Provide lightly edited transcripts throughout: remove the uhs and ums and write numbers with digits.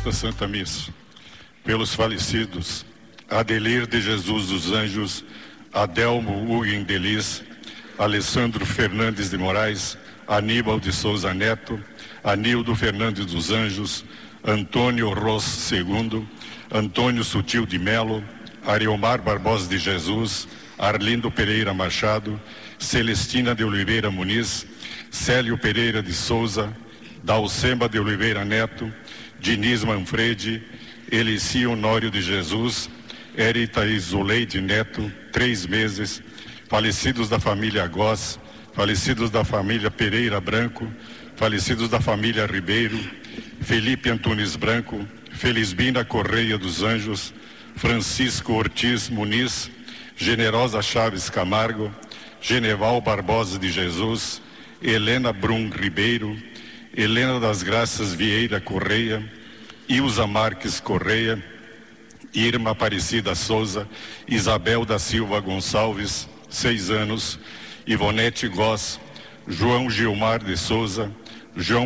esta Santa Missa, pelos falecidos Adelir de Jesus dos Anjos, Adelmo Hugen de Lis, Alessandro Fernandes de Moraes, Aníbal de Souza Neto, Anildo Fernandes dos Anjos, Antônio Ros II, Antônio Sutil de Melo, Ariomar Barbosa de Jesus, Arlindo Pereira Machado, Celestina de Oliveira Muniz, Célio Pereira de Souza, Dalcema de Oliveira Neto, Diniz Manfredi, Elici Honório de Jesus, Érita Isoleide Neto, 3 meses, falecidos da família Goss, falecidos da família Pereira Branco, falecidos da família Ribeiro, Felipe Antunes Branco, Felisbina Correia dos Anjos, Francisco Ortiz Muniz, Generosa Chaves Camargo, Geneval Barbosa de Jesus, Helena Brum Ribeiro, Helena das Graças Vieira Correia, Ilza Marques Correia, Irma Aparecida Souza, Isabel da Silva Gonçalves, 6 anos, Ivonete Goss, João Gilmar de Souza, João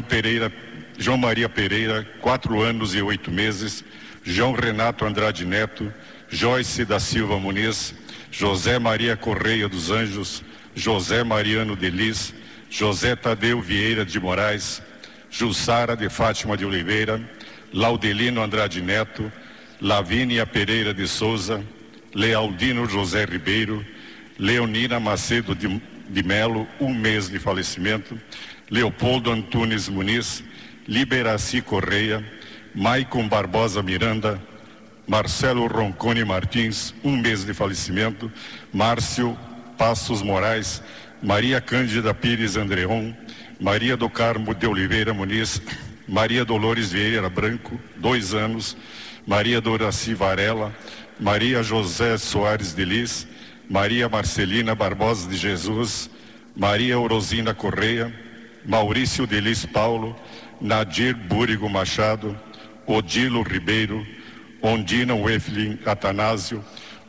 Maria Pereira, 4 anos e 8 meses, João Renato Andrade Neto, Joyce da Silva Muniz, José Maria Correia dos Anjos, José Mariano de Lis, José Tadeu Vieira de Moraes, Jussara de Fátima de Oliveira, Laudelino Andrade Neto, Lavínia Pereira de Souza, Lealdino José Ribeiro, Leonina Macedo de Melo, 1 mês de falecimento, Leopoldo Antunes Muniz, Liberaci Correia, Maicon Barbosa Miranda, Marcelo Roncone Martins, 1 mês de falecimento, Márcio Passos Moraes, Maria Cândida Pires Andreon, Maria do Carmo de Oliveira Muniz, Maria Dolores Vieira Branco, 2 anos, Maria Doraci Varela, Maria José Soares de Lis, Maria Marcelina Barbosa de Jesus, Maria Orosina Correia, Maurício de Lis Paulo, Nadir Búrigo Machado, Odilo Ribeiro, Ondina Weflin Atanásio,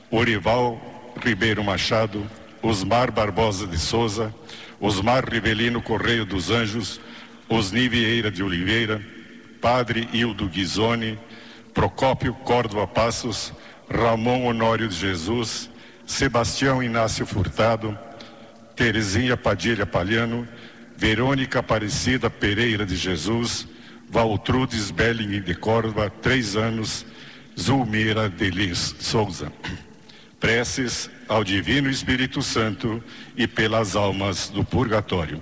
Orival Ribeiro Machado, Osmar Barbosa de Souza, Osmar Rivelino Correio dos Anjos, Osni Vieira de Oliveira, Padre Hildo Ghisoni, Procópio Córdova Passos, Ramon Honório de Jesus, Sebastião Inácio Furtado, Terezinha Padilha Palhano, Verônica Aparecida Pereira de Jesus, Valtrudes Belling de Córdova, 3 anos, Zulmira de Lis Souza. Preces ao Divino Espírito Santo e pelas almas do purgatório.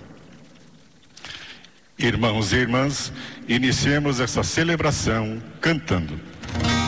Irmãos e irmãs, iniciemos essa celebração cantando.